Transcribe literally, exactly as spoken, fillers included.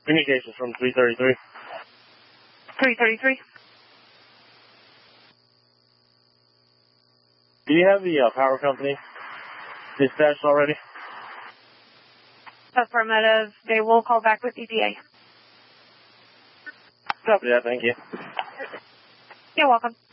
Communications from three thirty-three. three thirty-three. Do you have the uh, power company dispatched already? Affirmative. They will call back with E P A. Copy that, thank you. You're welcome.